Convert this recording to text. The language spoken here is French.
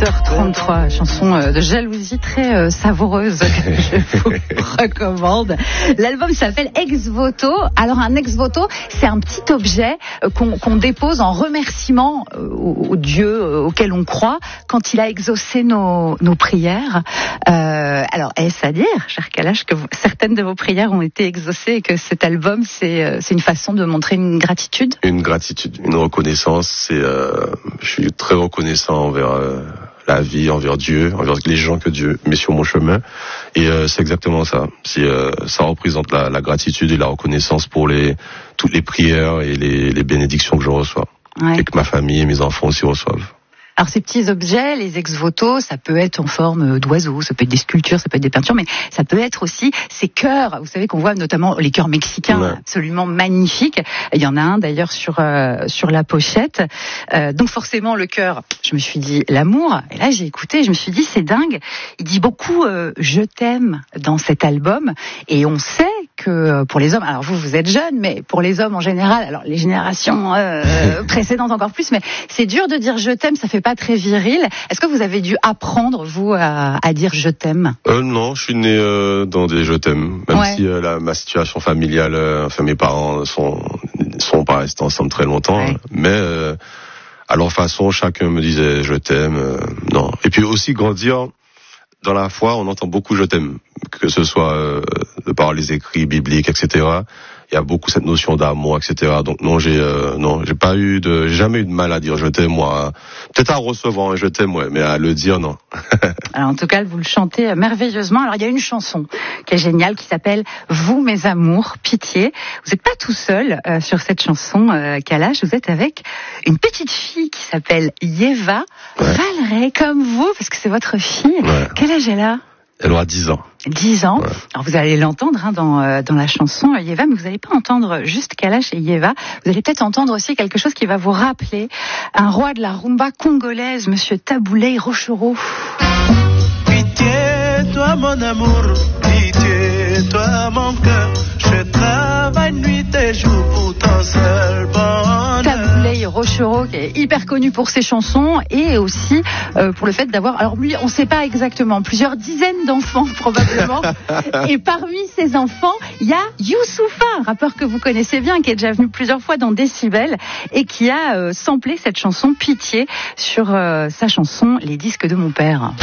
18h33, chanson de jalousie très savoureuse que je vous recommande. L'album s'appelle Ex Voto. Alors un ex voto, c'est un petit objet qu'on dépose en remerciement au Dieu auquel on croit quand il a exaucé nos prières. Alors est-ce à dire, cher Kalash, que certaines de vos prières ont été exaucées et que cet album c'est une façon de montrer une gratitude? Une gratitude, une reconnaissance. Je suis très reconnaissant envers la vie, envers Dieu, envers les gens que Dieu met sur mon chemin. Et c'est exactement ça. Ça représente la gratitude et la reconnaissance pour toutes les prières et les bénédictions que je reçois. Ouais. Et que ma famille et mes enfants aussi reçoivent. Alors ces petits objets, les ex-voto, ça peut être en forme d'oiseaux, ça peut être des sculptures, ça peut être des peintures, mais ça peut être aussi ces cœurs. Vous savez qu'on voit notamment les cœurs mexicains, ouais, absolument magnifiques. Il y en a un d'ailleurs sur la pochette. Donc forcément le cœur, je me suis dit l'amour. Et là j'ai écouté, je me suis dit c'est dingue. Il dit beaucoup je t'aime dans cet album, et on sait que pour les hommes, alors vous êtes jeunes, mais pour les hommes en général, alors les générations précédentes encore plus, mais c'est dur de dire je t'aime, ça fait pas très viril. Est-ce que vous avez dû apprendre, vous, à dire je t'aime? Non, je suis né dans des je t'aime. Même si ma situation familiale, enfin mes parents sont pas restés ensemble très longtemps. Ouais. Mais à leur façon, chacun me disait je t'aime. Non. Et puis aussi grandir dans la foi, on entend beaucoup je t'aime, que ce soit de par les écrits bibliques, etc. Il y a beaucoup cette notion d'amour, etc. Donc j'ai jamais eu de mal à dire je t'aime, moi. Peut-être à recevoir un je t'aime, ouais, mais à le dire, non. Alors en tout cas, vous le chantez merveilleusement. Alors il y a une chanson qui est géniale, qui s'appelle Vous mes amours, pitié. Vous n'êtes pas tout seul sur cette chanson, Kalash. Vous êtes avec une petite fille qui s'appelle Yeva, Valeret, comme vous, parce que c'est votre fille. Ouais. Quel âge elle a? Elle aura 10 ans. 10 ans. Ouais. Alors vous allez l'entendre dans la chanson Yeva, mais vous n'allez pas entendre juste Kalash et Yeva. Vous allez peut-être entendre aussi quelque chose qui va vous rappeler un roi de la rumba congolaise, Monsieur Taboulé Rochereau. Pitié, toi mon amour, pitié, toi mon cœur, je travaille nuit et jour pour ton seul bonheur. Taboulé Rochereau, qui est hyper connu pour ses chansons et aussi pour le fait d'avoir, alors lui, on ne sait pas exactement, plusieurs dizaines d'enfants probablement. Et parmi ces enfants, il y a Youssoupha, un rappeur que vous connaissez bien, qui est déjà venu plusieurs fois dans Décibel et qui a samplé cette chanson Pitié sur sa chanson Les disques de mon père.